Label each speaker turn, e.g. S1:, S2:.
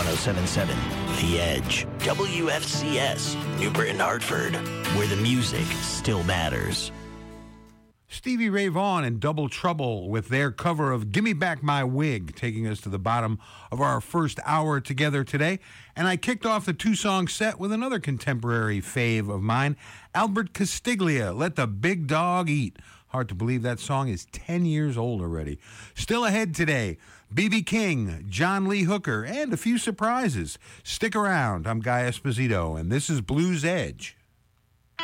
S1: 1077 The Edge, WFCS, New Britain, Hartford, where the music still matters.
S2: Stevie Ray Vaughan and Double Trouble with their cover of Gimme Back My Wig, taking us to the bottom of our first hour together today. And I kicked off the two-song set with another contemporary fave of mine, Albert Castiglia, Let the Big Dog Eat. Hard to believe that song is 10 years old already. Still ahead today, B.B. King, John Lee Hooker, and a few surprises. Stick around. I'm Guy Esposito, and this is Blues Edge.